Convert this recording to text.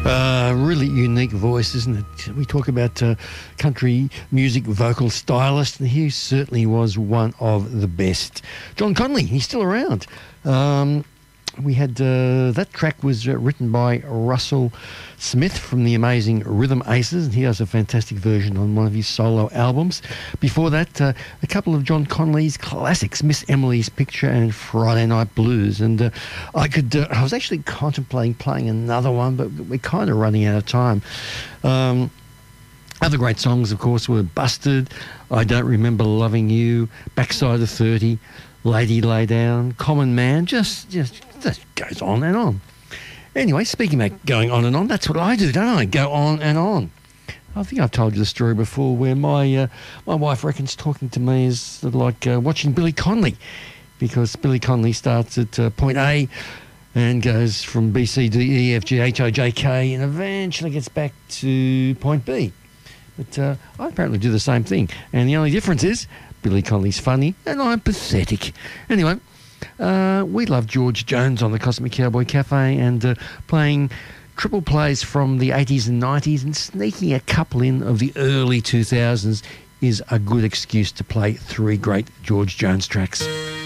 Really unique voice, isn't it? We talk about country music vocal stylist, and he certainly was one of the best. John Conlee, he's still around. We had that track was written by Russell Smith from the amazing Rhythm Aces, and he has a fantastic version on one of his solo albums. Before that, a couple of John Conlee's classics, Miss Emily's Picture and Friday Night Blues. And I was actually contemplating playing another one, but we're kind of running out of time. Other great songs, of course, were Busted, I Don't Remember Loving You, Backside of 30, Lady Lay Down, Common Man, just goes on and on. Anyway, speaking about going on and on, that's what I do, don't I? Go on and on. I think I've told you the story before where my wife reckons talking to me is like watching Billy Connolly, because Billy Connolly starts at point A and goes from B, C, D, E, F, G, H, I, J, K, and eventually gets back to point B. But I apparently do the same thing. And the only difference is Billy Connolly's funny and I'm pathetic. Anyway, we love George Jones on the Cosmic Cowboy Cafe, and playing triple plays from the 80s and 90s and sneaking a couple in of the early 2000s is a good excuse to play three great George Jones tracks.